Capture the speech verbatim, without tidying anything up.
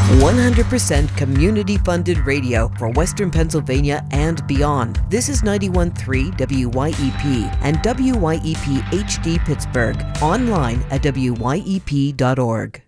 one hundred percent community-funded radio for Western Pennsylvania and beyond. This is ninety-one point three W Y E P and W Y E P H D Pittsburgh. Online at W Y E P dot org.